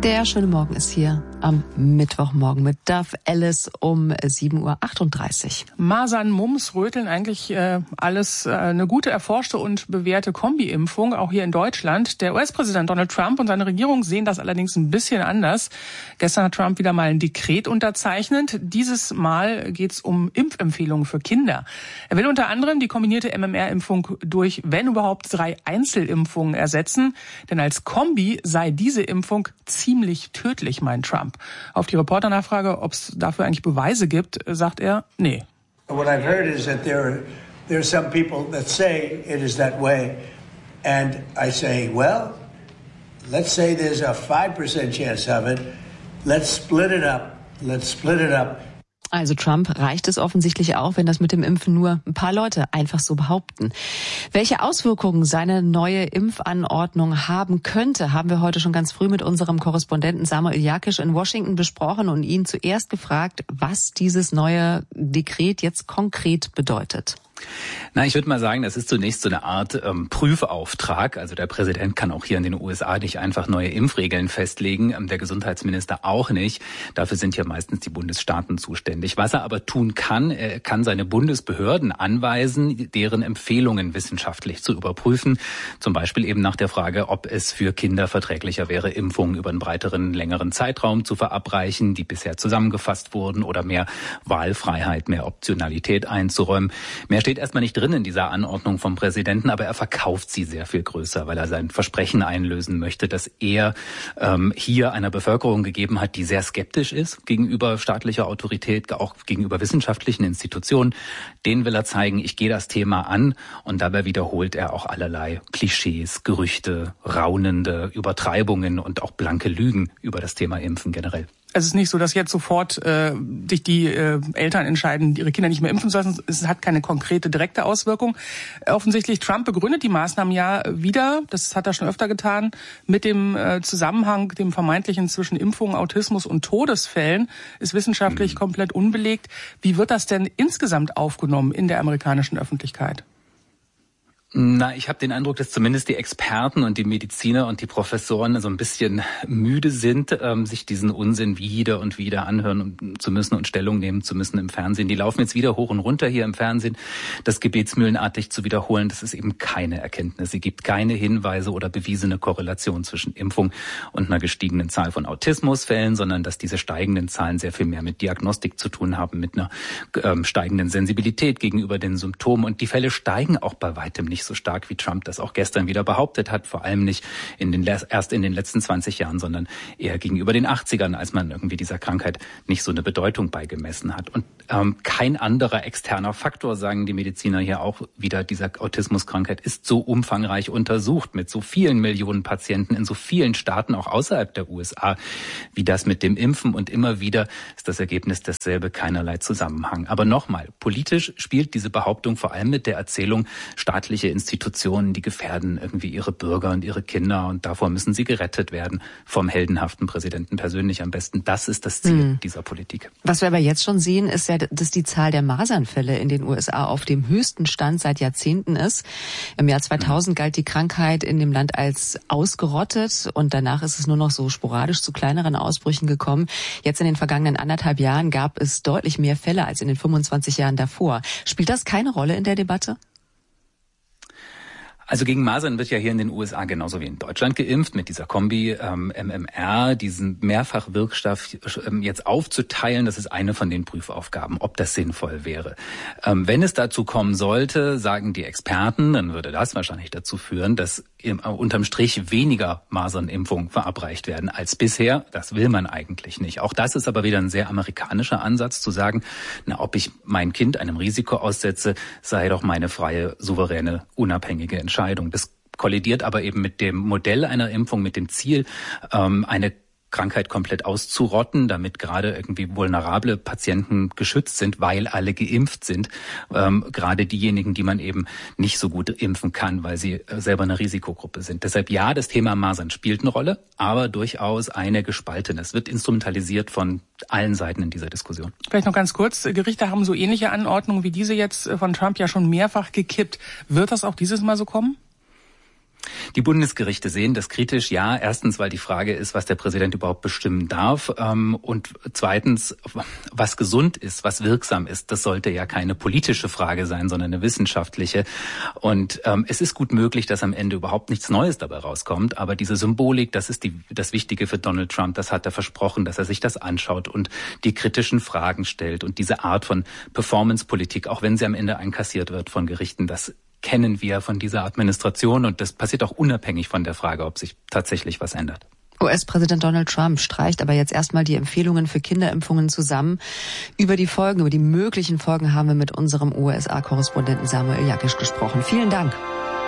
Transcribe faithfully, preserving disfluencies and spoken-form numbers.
Der schöne Morgen ist hier am Mittwochmorgen mit Dove Ellis um sieben Uhr achtunddreißig. Masern, Mumps, Röteln, eigentlich äh, alles äh, eine gute, erforschte und bewährte Kombi-Impfung, auch hier in Deutschland. Der U S-Präsident Donald Trump und seine Regierung sehen das allerdings ein bisschen anders. Gestern hat Trump wieder mal ein Dekret unterzeichnet. Dieses Mal geht es um Impfempfehlungen für Kinder. Er will unter anderem die kombinierte M M R-Impfung durch, wenn überhaupt, drei Einzelimpfungen ersetzen. Denn als Kombi sei diese Impfung ziemlich tödlich, meint Trump. Auf die Reporternachfrage, ob es dafür eigentlich Beweise gibt, sagt er, nee. What I've heard is that there are, there are some people that say it is that way. And I say, well, let's say there's a five percent chance of it. Let's split it up. Let's split it up. Also Trump reicht es offensichtlich auch, wenn das mit dem Impfen nur ein paar Leute einfach so behaupten. Welche Auswirkungen seine neue Impfanordnung haben könnte, haben wir heute schon ganz früh mit unserem Korrespondenten Samuel Jakisch in Washington besprochen und ihn zuerst gefragt, was dieses neue Dekret jetzt konkret bedeutet. Na, ich würde mal sagen, das ist zunächst so eine Art ähm, Prüfauftrag. Also der Präsident kann auch hier in den U S A nicht einfach neue Impfregeln festlegen, ähm, der Gesundheitsminister auch nicht. Dafür sind ja meistens die Bundesstaaten zuständig. Was er aber tun kann, er kann seine Bundesbehörden anweisen, deren Empfehlungen wissenschaftlich zu überprüfen. Zum Beispiel eben nach der Frage, ob es für Kinder verträglicher wäre, Impfungen über einen breiteren, längeren Zeitraum zu verabreichen, die bisher zusammengefasst wurden, oder mehr Wahlfreiheit, mehr Optionalität einzuräumen. Mehr steht erstmal nicht drin in dieser Anordnung vom Präsidenten, aber er verkauft sie sehr viel größer, weil er sein Versprechen einlösen möchte, dass er ähm, hier einer Bevölkerung gegeben hat, die sehr skeptisch ist gegenüber staatlicher Autorität, auch gegenüber wissenschaftlichen Institutionen. Denen will er zeigen, ich gehe das Thema an, und dabei wiederholt er auch allerlei Klischees, Gerüchte, raunende Übertreibungen und auch blanke Lügen über das Thema Impfen generell. Es ist nicht so, dass jetzt sofort äh, sich die äh, Eltern entscheiden, ihre Kinder nicht mehr impfen zu lassen. Es hat keine konkrete, direkte Auswirkung. Offensichtlich, Trump begründet die Maßnahmen ja wieder, das hat er schon öfter getan, mit dem äh, Zusammenhang, dem vermeintlichen zwischen Impfungen, Autismus und Todesfällen, ist wissenschaftlich mhm. komplett unbelegt. Wie wird das denn insgesamt aufgenommen in der amerikanischen Öffentlichkeit? Na, ich habe den Eindruck, dass zumindest die Experten und die Mediziner und die Professoren so ein bisschen müde sind, ähm, sich diesen Unsinn wieder und wieder anhören zu müssen und Stellung nehmen zu müssen im Fernsehen. Die laufen jetzt wieder hoch und runter hier im Fernsehen, das gebetsmühlenartig zu wiederholen. Das ist eben keine Erkenntnis. Sie gibt keine Hinweise oder bewiesene Korrelation zwischen Impfung und einer gestiegenen Zahl von Autismusfällen, sondern dass diese steigenden Zahlen sehr viel mehr mit Diagnostik zu tun haben, mit einer ähm, steigenden Sensibilität gegenüber den Symptomen. Und die Fälle steigen auch bei weitem nicht so stark, wie Trump das auch gestern wieder behauptet hat, vor allem nicht in den, erst in den letzten zwanzig Jahren, sondern eher gegenüber den achtzigern, als man irgendwie dieser Krankheit nicht so eine Bedeutung beigemessen hat. Und ähm, kein anderer externer Faktor, sagen die Mediziner hier auch wieder, dieser Autismuskrankheit ist so umfangreich untersucht, mit so vielen Millionen Patienten in so vielen Staaten, auch außerhalb der U S A, wie das mit dem Impfen. Und immer wieder ist das Ergebnis dasselbe, keinerlei Zusammenhang. Aber nochmal, politisch spielt diese Behauptung vor allem mit der Erzählung, staatliche Institutionen, die gefährden irgendwie ihre Bürger und ihre Kinder, und davor müssen sie gerettet werden vom heldenhaften Präsidenten persönlich am besten. Das ist das Ziel mhm. dieser Politik. Was wir aber jetzt schon sehen, ist ja, dass die Zahl der Masernfälle in den U S A auf dem höchsten Stand seit Jahrzehnten ist. Im Jahr zweitausend mhm. galt die Krankheit in dem Land als ausgerottet, und danach ist es nur noch so sporadisch zu kleineren Ausbrüchen gekommen. Jetzt in den vergangenen anderthalb Jahren gab es deutlich mehr Fälle als in den fünfundzwanzig Jahren davor. Spielt das keine Rolle in der Debatte? Also gegen Masern wird ja hier in den U S A genauso wie in Deutschland geimpft, mit dieser Kombi ähm, M M R, diesen Mehrfachwirkstoff ähm, jetzt aufzuteilen. Das ist eine von den Prüfaufgaben, ob das sinnvoll wäre. Ähm, wenn es dazu kommen sollte, sagen die Experten, dann würde das wahrscheinlich dazu führen, dass im, äh, unterm Strich weniger Masernimpfungen verabreicht werden als bisher. Das will man eigentlich nicht. Auch das ist aber wieder ein sehr amerikanischer Ansatz, zu sagen, na, ob ich mein Kind einem Risiko aussetze, sei doch meine freie, souveräne, unabhängige Entscheidung. Das kollidiert aber eben mit dem Modell einer Impfung, mit dem Ziel, ähm, eine Krankheit komplett auszurotten, damit gerade irgendwie vulnerable Patienten geschützt sind, weil alle geimpft sind. Ähm, gerade diejenigen, die man eben nicht so gut impfen kann, weil sie äh, selber eine Risikogruppe sind. Deshalb ja, das Thema Masern spielt eine Rolle, aber durchaus eine gespaltene. Es wird instrumentalisiert von allen Seiten in dieser Diskussion. Vielleicht noch ganz kurz. Gerichte haben so ähnliche Anordnungen wie diese jetzt von Trump ja schon mehrfach gekippt. Wird das auch dieses Mal so kommen? Die Bundesgerichte sehen das kritisch, ja. Erstens, weil die Frage ist, was der Präsident überhaupt bestimmen darf. Und zweitens, was gesund ist, was wirksam ist, das sollte ja keine politische Frage sein, sondern eine wissenschaftliche. Und ähm, es ist gut möglich, dass am Ende überhaupt nichts Neues dabei rauskommt. Aber diese Symbolik, das ist die, das Wichtige für Donald Trump. Das hat er versprochen, dass er sich das anschaut und die kritischen Fragen stellt. Und diese Art von Performance-Politik, auch wenn sie am Ende einkassiert wird von Gerichten, das kennen wir von dieser Administration, und das passiert auch unabhängig von der Frage, ob sich tatsächlich was ändert. U S-Präsident Donald Trump streicht aber jetzt erstmal die Empfehlungen für Kinderimpfungen zusammen. Über die Folgen, über die möglichen Folgen haben wir mit unserem U S A-Korrespondenten Samuel Jakisch gesprochen. Vielen Dank.